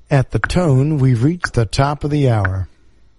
At the tone, we've reached the top of the hour.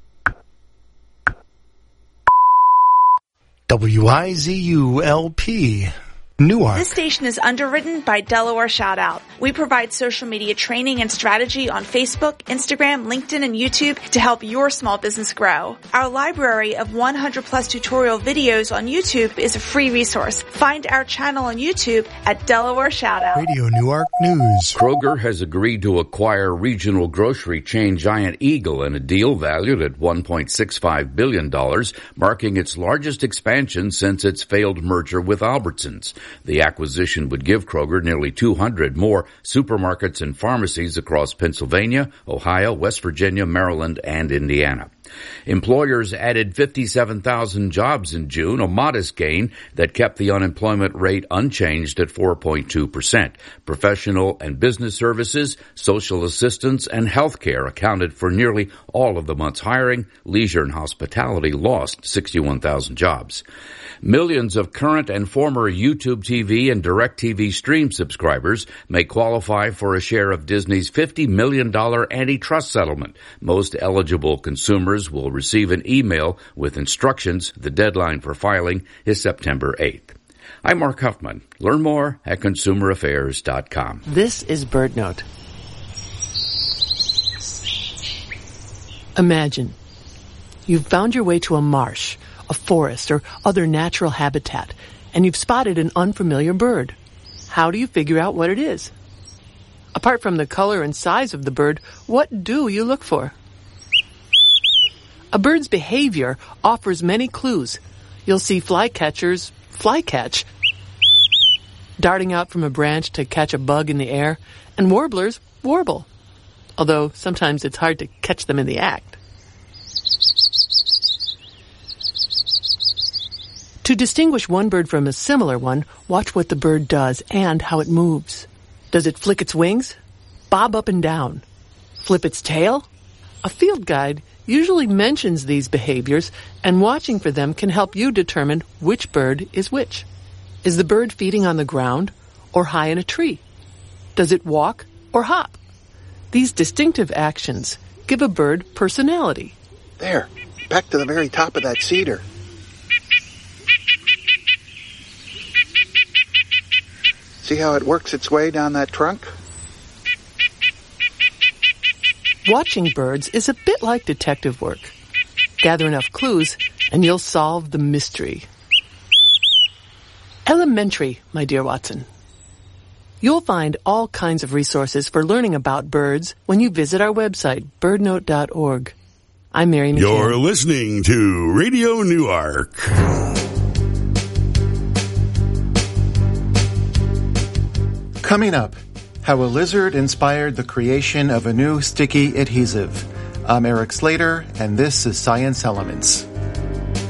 WIZU-LP, Newark. This station is underwritten by Delaware Shoutout. We provide social media training and strategy on Facebook, Instagram, LinkedIn, and YouTube to help your small business grow. Our library of 100 plus tutorial videos on YouTube is a free resource. Find our channel on YouTube at Delaware Shoutout. Radio Newark News. Kroger has agreed to acquire regional grocery chain Giant Eagle in a deal valued at $1.65 billion, marking its largest expansion since its failed merger with Albertsons. The acquisition would give Kroger nearly 200 more supermarkets and pharmacies across Pennsylvania, Ohio, West Virginia, Maryland, and Indiana. Employers added 57,000 jobs in June, a modest gain that kept the unemployment rate unchanged at 4.2%. Professional and business services, social assistance, and healthcare accounted for nearly all of the month's hiring. Leisure and hospitality lost 61,000 jobs. Millions of current and former YouTube TV and DirecTV Stream subscribers may qualify for a share of Disney's $50 million antitrust settlement. Most eligible consumers will receive an email with instructions. The deadline for filing is September 8th. I'm Mark Huffman. Learn more at consumeraffairs.com. This is BirdNote. Imagine you've found your way to a marsh, a forest, or other natural habitat, and you've spotted an unfamiliar bird. How do you figure out what it is? Apart from the color and size of the bird, what do you look for? A bird's behavior offers many clues. You'll see flycatchers flycatch, darting out from a branch to catch a bug in the air, and warblers warble, although sometimes it's hard to catch them in the act. To distinguish one bird from a similar one, watch what the bird does and how it moves. Does it flick its wings? Bob up and down? Flip its tail? A field guide usually mentions these behaviors, and watching for them can help you determine which bird is which. Is the bird feeding on the ground or high in a tree? Does it walk or hop? These distinctive actions give a bird personality. There, back to the very top of that cedar. See how it works its way down that trunk? Watching birds is a bit like detective work. Gather enough clues, and you'll solve the mystery. Elementary, my dear Watson. You'll find all kinds of resources for learning about birds when you visit our website, birdnote.org. I'm Mary McCann. You're listening to Radio Newark. Coming up, how a lizard inspired the creation of a new sticky adhesive. I'm Eric Slater, and this is Science Elements.